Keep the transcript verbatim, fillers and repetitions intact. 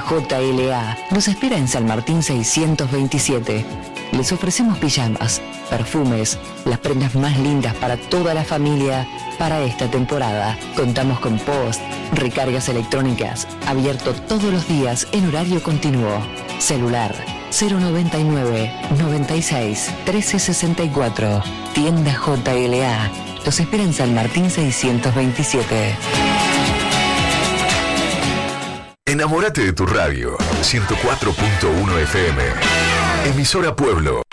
J L A nos espera en San Martín seiscientos veintisiete. Les ofrecemos pijamas, perfumes, las prendas más lindas para toda la familia para esta temporada. Contamos con post, recargas electrónicas, abierto todos los días en horario continuo. Celular cero noventa y nueve, noventa y seis, trece sesenta y cuatro. Tienda J L A. Los espera en San Martín seiscientos veintisiete. Enamórate de tu radio. ciento cuatro punto uno F M. Emisora Pueblo.